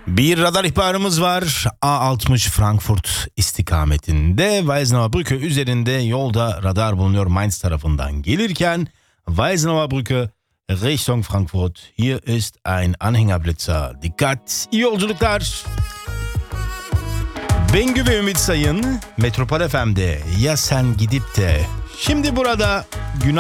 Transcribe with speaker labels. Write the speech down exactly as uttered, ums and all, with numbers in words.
Speaker 1: Bir radar ihbarımız var. A altmış Frankfurt istikametinde Weisenauer Brücke üzerinde yolda radar bulunuyor Mainz tarafından gelirken. Weisenauer Brücke Richtung Frankfurt. Hier ist ein Anhängerblitzer. Dikkat, iyi yolculuklar. Bengü ve Ümit Sayın Metropol F M'de ya sen gidip de şimdi burada günah